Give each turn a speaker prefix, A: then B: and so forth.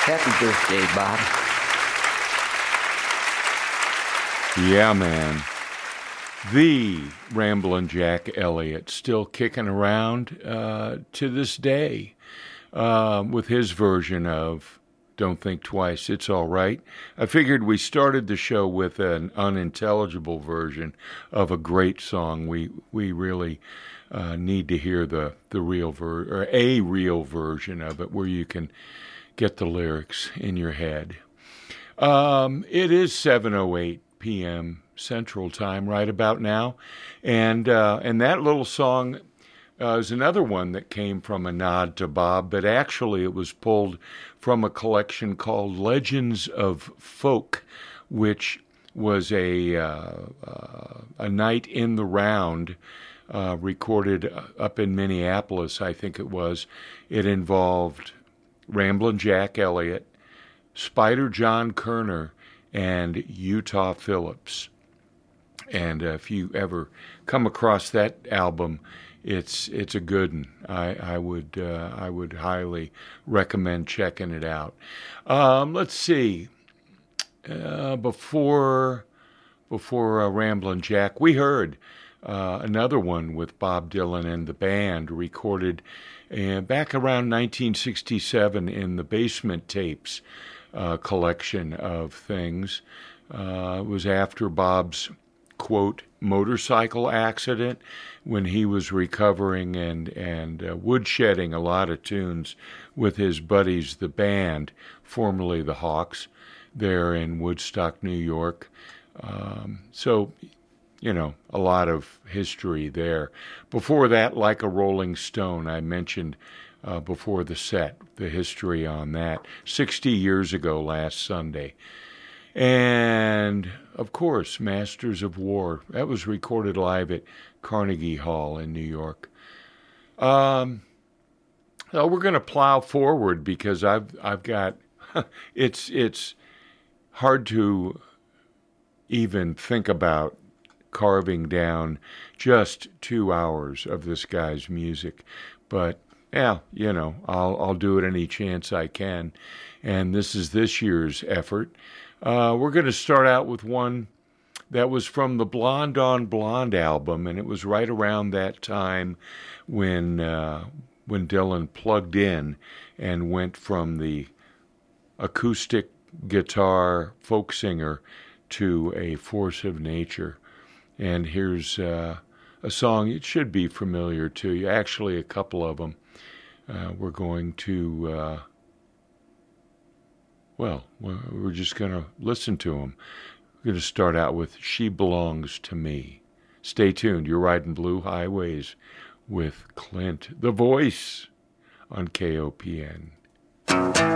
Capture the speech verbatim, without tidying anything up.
A: Happy birthday, Bob.
B: Yeah, man. The Ramblin' Jack Elliott still kicking around uh, to this day uh, with his version of Don't Think Twice, It's All Right. I figured we started the show with an unintelligible version of a great song. We we really uh, need to hear the, the real ver- or a real version of it where you can get the lyrics in your head. Um, it is seven oh eight p.m. Central Time right about now, and uh, and that little song uh, is another one that came from a nod to Bob, but actually it was pulled from a collection called Legends of Folk, which was a uh, uh, a night in the round uh, recorded up in Minneapolis, I think it was. It involved Ramblin' Jack Elliott, Spider John Kerner, and Utah Phillips. And uh, if you ever come across that album, it's it's a good one. I, I would uh, I would highly recommend checking it out. Um, let's see. Uh, before before uh, Ramblin' Jack, we heard uh, another one with Bob Dylan and the band, recorded uh, back around nineteen sixty-seven in the Basement Tapes uh, collection of things. Uh, it was after Bob's, quote, motorcycle accident, when he was recovering and, and uh, woodshedding a lot of tunes with his buddies, the band, formerly the Hawks, there in Woodstock, New York. Um, so, you know, a lot of history there. Before that, Like a Rolling Stone, I mentioned uh, before the set, the history on that, sixty years ago last Sunday. And, of course, Masters of War. That was recorded live at Carnegie Hall in New York. Um, so we're going to plow forward because I've I've got it's it's hard to even think about carving down just two hours of this guy's music, but yeah, you know, I'll I'll do it any chance I can, and this is this year's effort. Uh, we're going to start out with one that was from the Blonde on Blonde album, and it was right around that time when uh, when Dylan plugged in and went from the acoustic guitar folk singer to a force of nature. And here's uh, a song, it should be familiar to you, actually a couple of them. Uh, we're going to... Uh, Well, we're just going to listen to them. We're going to start out with She Belongs to Me. Stay tuned. You're riding Blue Highways with Clint, the Voice, on K O P N.